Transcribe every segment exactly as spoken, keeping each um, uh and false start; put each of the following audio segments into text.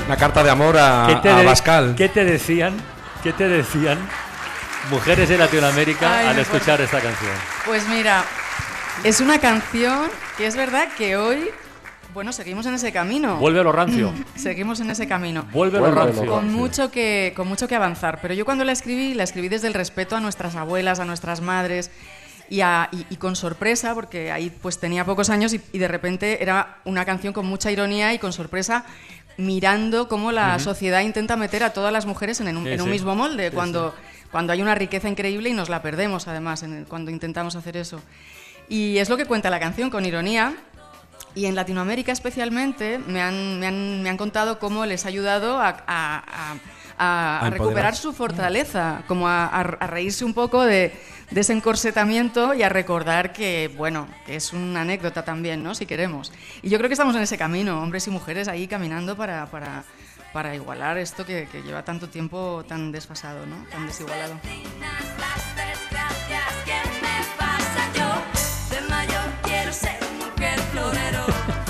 Una carta de amor a, ¿Qué te a de- Bascal. ¿Qué te decían? ¿Qué te decían mujeres de Latinoamérica Ay, al no escuchar puedo. esta canción? Pues mira, es una canción que es verdad que hoy, bueno, seguimos en ese camino. Vuelve a lo rancio. Seguimos en ese camino. Vuelve a lo Vuelve a lo rancio. Con mucho, que, con mucho que avanzar. Pero yo cuando la escribí, la escribí desde el respeto a nuestras abuelas, a nuestras madres y, a- y- y con sorpresa, porque ahí pues tenía pocos años y, y de repente era una canción con mucha ironía y con sorpresa, mirando cómo la sociedad intenta meter a todas las mujeres en, en un, Sí, en un sí. mismo molde, Sí, cuando, cuando hay una riqueza increíble y nos la perdemos además en el- cuando intentamos hacer eso. Y es lo que cuenta la canción, con ironía. Y en Latinoamérica especialmente me han, me han, me han contado cómo les ha ayudado a, a- a- a- A a recuperar empoderarse. su fortaleza, como a, a- a reírse un poco de, de ese encorsetamiento y a recordar que, bueno, que es una anécdota también, ¿no? Si queremos. Y yo creo que estamos en ese camino, hombres y mujeres ahí caminando para, para, para igualar esto que, que lleva tanto tiempo tan desfasado, ¿no? Tan desigualado. Las desgracias que me pasan yo, de mayor quiero ser mujer florero.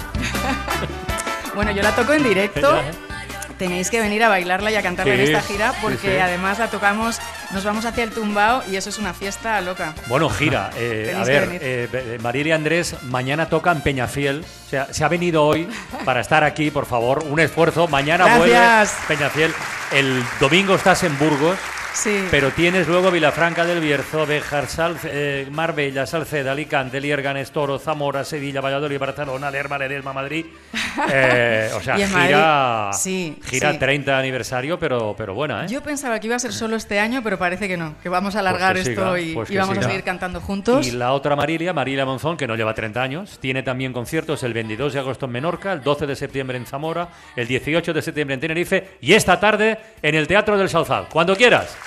Bueno, yo la toco en directo. Ya, ¿eh? Tenéis que venir a bailarla y a cantarla Sí, en esta gira porque sí, sí. además la tocamos, nos vamos hacia el tumbao y eso es una fiesta loca. Bueno, gira. Eh, a Tenéis que ver, venir. eh, eh, Mariela y Andrés, mañana toca en Peñafiel. O sea, se ha venido hoy para estar aquí, por favor. Un esfuerzo. Mañana Gracias. vuelve Peñafiel. El domingo estás en Burgos. Sí. Pero tienes luego Vilafranca del Bierzo, Béjar, Sal, eh, Marbella, Salceda, Alicante, Lierganes, Toro, Zamora, Sevilla, Valladolid, Barcelona, Lerma, Ledesma, Madrid. Eh, o sea, Y en gira, Madrid, sí, gira sí. treinta aniversario, pero, pero buena, ¿eh? Yo pensaba que iba a ser solo este año, pero parece que no, que vamos a alargar Pues que esto siga, y, pues y que vamos siga. a seguir cantando juntos. Y la otra Marilia, Marilia Monzón, que no lleva treinta años, tiene también conciertos el veintidós de agosto en Menorca, el doce de septiembre en Zamora, el dieciocho de septiembre en Tenerife y esta tarde en el Teatro del Sauzal. Cuando quieras.